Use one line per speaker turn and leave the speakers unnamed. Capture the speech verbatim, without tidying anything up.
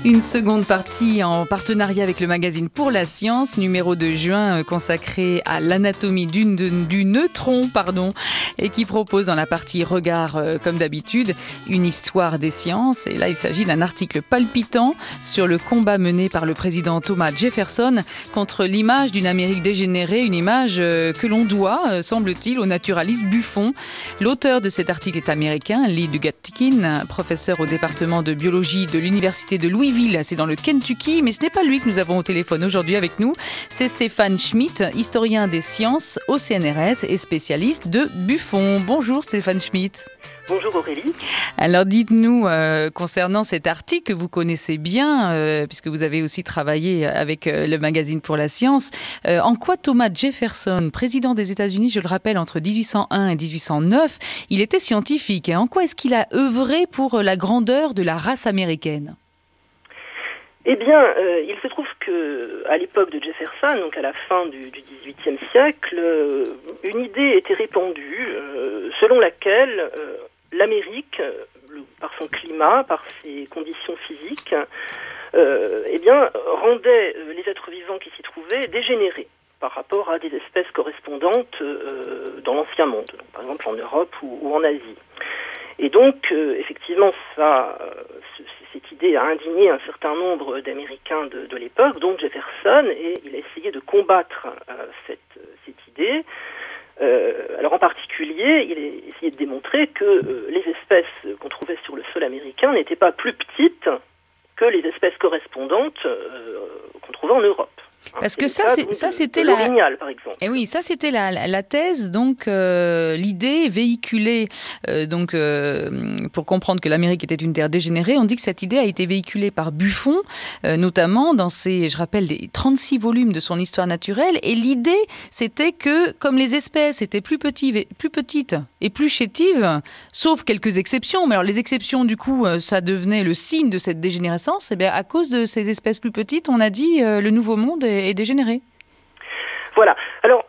Une seconde partie en partenariat avec le magazine Pour la Science, numéro de juin consacré à l'anatomie du, du neutron, pardon, et qui propose dans la partie regard, euh, comme d'habitude, une histoire des sciences. Et là, il s'agit d'un article palpitant sur le combat mené par le président Thomas Jefferson contre l'image d'une Amérique dégénérée, une image euh, que l'on doit, euh, semble-t-il, au naturaliste Buffon. L'auteur de cet article est américain, Lee Dugatkin, professeur au département de biologie de l'université de Louisville. C'est dans le Kentucky, mais ce n'est pas lui que nous avons au téléphone aujourd'hui avec nous. C'est Stéphane Schmitt, historien des sciences au C N R S et spécialiste de Buffon. Bonjour Stéphane Schmitt.
Bonjour Aurélie.
Alors dites-nous, euh, concernant cet article que vous connaissez bien, euh, puisque vous avez aussi travaillé avec euh, le magazine Pour la Science, euh, en quoi Thomas Jefferson, président des États-Unis, je le rappelle, entre dix-huit cent un et dix-huit cent neuf, il était scientifique. Et en quoi est-ce qu'il a œuvré pour la grandeur de la race américaine ?
Eh bien, euh, il se trouve que à l'époque de Jefferson, donc à la fin du, du dix-huitième siècle, euh, une idée était répandue euh, selon laquelle euh, l'Amérique, euh, le, par son climat, par ses conditions physiques, euh, eh bien, rendait euh, les êtres vivants qui s'y trouvaient dégénérés par rapport à des espèces correspondantes euh, dans l'ancien monde, donc, par exemple en Europe ou, ou en Asie. Et donc, euh, effectivement, ça, euh, cette idée a indigné un certain nombre d'Américains de, de l'époque, dont Jefferson, et il a essayé de combattre euh, cette, cette idée. Euh, alors en particulier, il a essayé de démontrer que euh, les espèces qu'on trouvait sur le sol américain n'étaient pas plus petites que les espèces correspondantes euh, qu'on trouvait en Europe.
Parce que ça, c'est, ça, c'était la.
Par exemple.
Et oui, ça, c'était la, la, la thèse, donc euh, l'idée véhiculée, euh, donc euh, pour comprendre que l'Amérique était une terre dégénérée. On dit que cette idée a été véhiculée par Buffon, euh, notamment dans ses, je rappelle, les trente-six volumes de son Histoire naturelle. Et l'idée, c'était que, comme les espèces étaient plus petites, plus petites et plus chétives, sauf quelques exceptions, mais alors les exceptions, du coup, ça devenait le signe de cette dégénérescence. Et bien, à cause de ces espèces plus petites, on a dit euh, le Nouveau Monde est dégénéré.
Voilà. Alors,